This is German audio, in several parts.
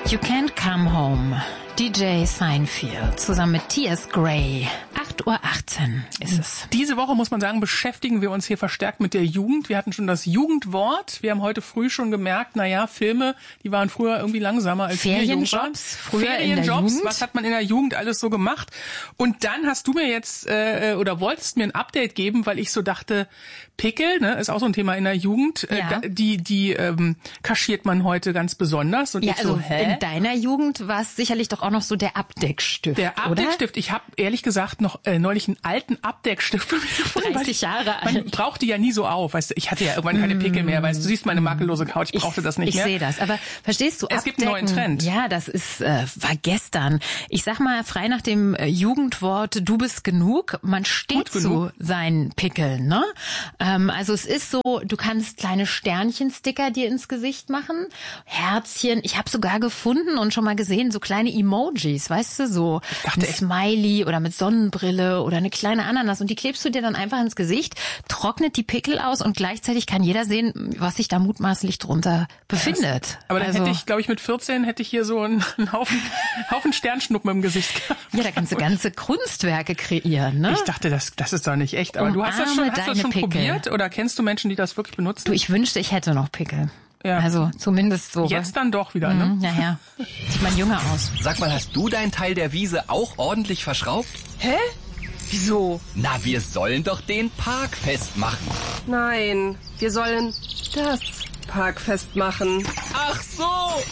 You Can't Come Home. DJ Seinfeld zusammen mit T.S. Gray. 8:18 Uhr ist es. Diese Woche, muss man sagen, beschäftigen wir uns hier verstärkt mit der Jugend. Wir hatten schon das Jugendwort. Wir haben heute früh schon gemerkt, Filme, die waren früher irgendwie langsamer als wir jung waren. Ferienjobs, was hat man in der Jugend alles so gemacht? Und dann hast du mir jetzt, wolltest mir ein Update geben, weil ich so dachte, Pickel, ist auch so ein Thema in der Jugend. Ja. Die kaschiert man heute ganz besonders. Und ja, ich so, in deiner Jugend war es sicherlich doch auch noch so der Abdeckstift, Der Abdeckstift. Oder? Ich habe ehrlich gesagt noch neulich einen alten Abdeckstift von mir gefunden. 30 Jahre alt. Man braucht die ja nie so auf. Weißt du, ich hatte ja irgendwann keine Pickel mehr. Weißt du, siehst meine makellose Couch. Ich brauchte das nicht mehr. Ich sehe das. Aber verstehst du, es gibt einen neuen Trend. Ja, das ist war gestern. Ich sag mal frei nach dem Jugendwort "Du bist genug". Man steht zu seinen Pickeln, ne? Also es ist so, du kannst kleine Sternchensticker dir ins Gesicht machen, Herzchen. Ich habe sogar gefunden und schon mal gesehen so kleine Emojis, weißt du, so ein Smiley oder mit Sonnenbrille oder eine kleine Ananas, und die klebst du dir dann einfach ins Gesicht, trocknet die Pickel aus und gleichzeitig kann jeder sehen, was sich da mutmaßlich drunter befindet. Aber dann hätte ich, glaube ich, mit 14 hätte ich hier so einen Haufen Sternschnuppen im Gesicht gehabt. Ja, da kannst du ganze Kunstwerke kreieren, ne? Ich dachte, das ist doch nicht echt. Aber du hast das schon probiert oder kennst du Menschen, die das wirklich benutzen? Du, ich wünschte, ich hätte noch Pickel. Ja. Also zumindest so. Jetzt dann doch wieder, ne? Naja, sieht man jünger aus. Sag mal, hast du deinen Teil der Wiese auch ordentlich verschraubt? Hä? Wieso? Na, wir sollen doch den Park festmachen. Nein, wir sollen das Park festmachen. Ach so!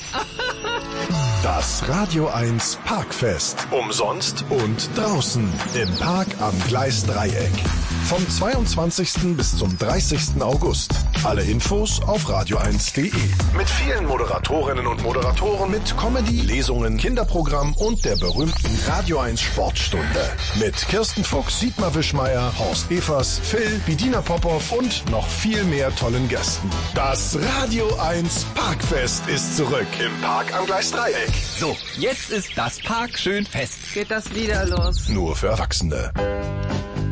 Das Radio 1 Parkfest. Umsonst und draußen im Park am Gleisdreieck. Vom 22. bis zum 30. August. Alle Infos auf radio1.de. Mit vielen Moderatorinnen und Moderatoren, mit Comedy, Lesungen, Kinderprogramm und der berühmten Radio 1 Sportstunde. Mit Kirsten Fuchs, Dietmar Wischmeier, Horst Evers, Phil, Bedina Popov und noch viel mehr tollen Gästen. Das Radio 1 Parkfest ist zurück im Park am Gleisdreieck. So, jetzt ist das Park schön fest. Geht das wieder los? Nur für Erwachsene.